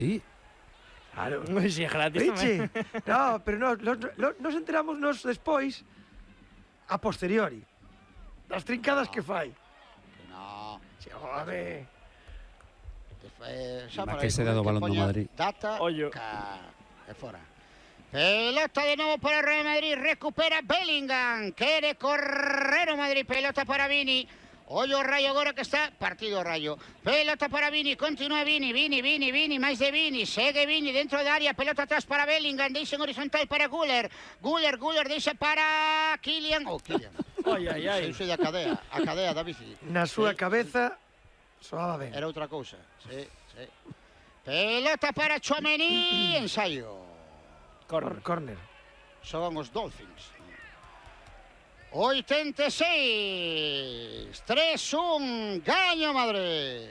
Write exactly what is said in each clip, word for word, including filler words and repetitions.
Sí. Claro. Si é gratis Oiche, tamén. no, pero nos, nos, nos enteramos nos despois, a posteriori, das trincadas que fai. Que no. Che, home. Eh, xa Na para que aí, será do que Balón do poña Madrid. Data, Ollo. ca... e fora. Pelota de novo para o Real Madrid, recupera Bellingham, quere correr o Madrid, pelota para Vini. Ollo o Rayo agora que está, partido Rayo. Pelota para Vini, continúa Vini, Vini, Vini, Vini, máis de Vini, segue Vini dentro da área, pelota atrás para Bellingham, deixa en horizontal para Güler. Güler, Güler deixa para Kylian, oh, Kylian. Ai, ai, ai. Sei da cadea, a cadea da bici. Na súa Sí, cabeza soaba ben. era outra cousa, sí, sí. Pelota para Tchouaméni, ensayo. Corner. Corner. Xogan os Dolphins. oitenta e seis. tres un. Gaño Madrid.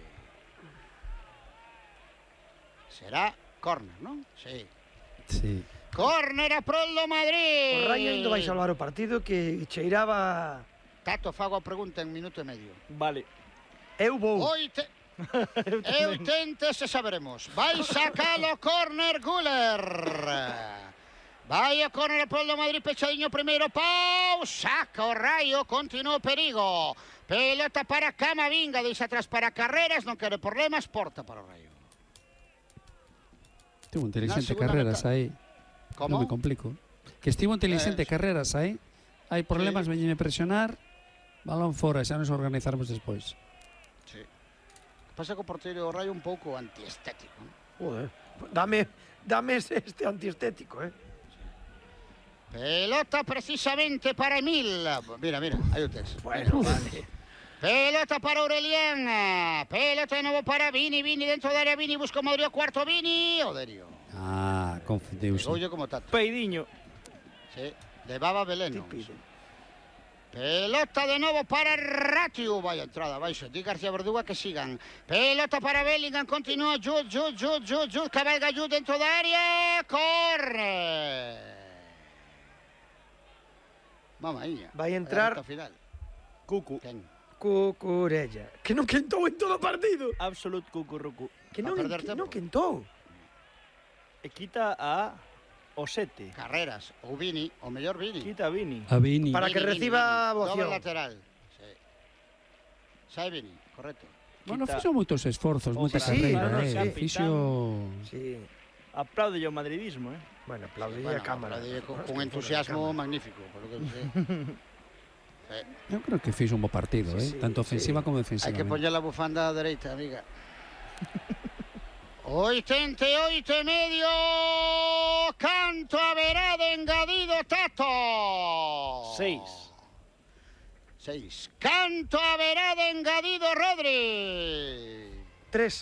Será córner, non? Sí. Sí. Córner a prol do Madrid. O Rayo ainda vai salvar o partido que cheiraba... Tato, fago a pregunta en minuto e medio. Vale. Eu vou. Oite... E oitenta se saberemos. Vai sacalo córner Güler. Vai a córner a prol do Madrid, pechadiño primeiro, pau, saca o Rayo, continúa o perigo. Pelota para Camavinga, deixa atrás para Carreras, non quere problemas, porta para o Rayo. Estivo inteligente segunda Carreras meta. aí. Como? Non me complico. Que estivo inteligente Eh, Carreras aí. Hai problemas, sí. veñeme presionar. Balón fora, xa nos organizarmos despois. Sí. Pasa que o porteiro do Rayo un pouco antiestético, non? Joder. Dame, dame este antiestético, eh. Pelota precisamente para Emil. Mira, mira, aí o tes. Bueno, vale. Pelota para Aurelian. Pelota de novo para Vini. Vini dentro da área. Vini busca o Madrid, o cuarto Vini. Oderio. Ah, confundiuse. Pegoulle como tato. Peidiño. Sí, levaba veleno. Típico. Pelota de novo para Ratiu. Vaya entrada, baixo. Di García Verduga que sigan. Pelota para Bellingham. Continúa Jude, Jude, Jude, Jude, Jude. Cabalga Jude dentro da área. Corre. Mamaña. Vai entrar- Final. Cucu. Quen? Cucurella. Que non quentou en todo o partido. Absolut cucurrucu. Que A non, perder que tempo. non quentou. E quita a o sete. Carreras. O Vini. O mellor Vini. Quita a Vini. A Vini. Para que Vini, reciba Vini. voción. Doble lateral. Sí. Sai Vini, correcto. Bueno, Quita- fixo moitos esforzos, Oh, moita sí, carreira, no, no, eh. sí. Fixo... Sí. Aplaude o madridismo, eh. Bueno, aplaudí Bueno, a cámara. aplaudí con, Es con que entusiasmo fora de cámara. magnífico, por lo que sé. Eh, Eu creo que fixo un bo partido, Sí, eh. sí, Tanto ofensiva sí. como hai defensiva. que poñer a bufanda á dereita, amiga. oitenta e oito e medio. Canto haberá de engadido Tato. Seis. Seis. Canto haberá de engadido Rodri. Tres.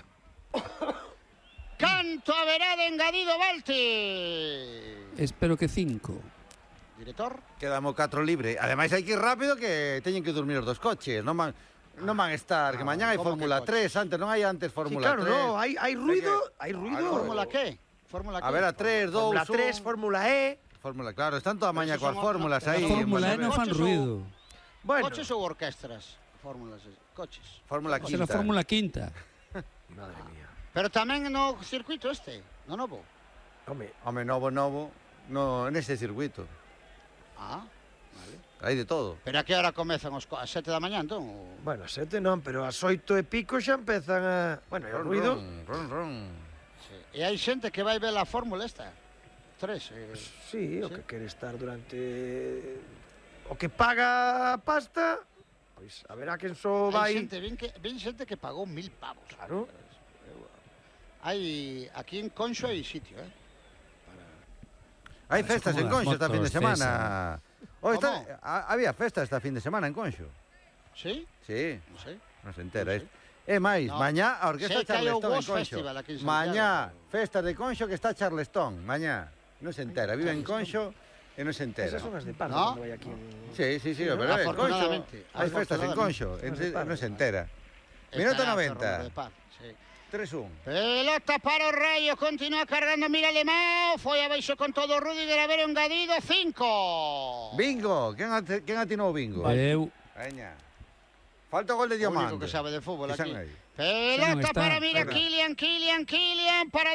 Canto haberá de engadido Balti. Espero que cinco. Director. Quedamos catro libre. Ademais hai que ir rápido que teñen que dormir os dos coches. Non van, non van estar, que Ah, mañá hai ¿cómo Fórmula que tres, antes non hai antes Sí, Fórmula claro, tres. no, hai, hai ruido, hai ruido. Fórmula que? Fórmula que? A ver, a tres, dous, Fórmula tres, un. Fórmula E. Fórmula, claro, están toda mañá Pero coas esos son fórmulas os- aí. Las Fórmula E en non Madrid. fan Coches ruido. Bueno. Coches ou orquestras? Fórmulas, coches. Fórmula Será quinta. Fórmula quinta. Madre mía. Pero tamén no circuito este, no novo. Home, Home, novo, novo, no, neste circuito. Ah, vale. Hai de todo. Pero a que hora comezan os co- a sete da mañá, entón? ou- bueno, sete non, pero as oito e pico xa empezan a... Bueno, e o ruido... Ron, ron, ron. Sí. E hai xente que vai ver a fórmula esta. Tres. Eh. Sí, o Sí. que quere estar durante... O que paga a pasta, pois a verá quen só Hai vai... xente, ven, que, ven xente que pagou mil pavos. Claro. Hai, aquí en Conxo hai sitio, eh? Hai Eso festas como en das Conxo esta fin de motos, semana. Oh, ¿Cómo? está, ha- había festas esta fin de semana en Conxo. Sí? Sí, Non sei. non se entera. Non sei. É máis, No. mañá a Orquesta Sei que hai o Charleston en Ghost Conxo. Festival aquí en Santiago. Mañá, festa de Conxo que está Charleston, mañá. Non se entera, vive en Conxo e non se entera. Esas son as de Pardo, No. cando vai aquí en... Sí, sí, sí, Sí, pero en Conxo afortunadamente, hai festas en Conxo, afortunadamente. en- Pardo, non se Pardo. entera. Minuto Estará noventa. Ferro de Paz, sí. tres un. Pelota para o Rayo, continúa cargando, mira Alemão, foi abaixo con todo o Rudiger, a ver o engadido, cinco. Bingo, quen, ati- quen atinou o bingo? Eu. Veña. Falta o gol de O único Diamante. que sabe de fútbol Que aquí. están aí. Xa non Pelota está. para, mira, Venga. Kylian, Kylian, Kylian, para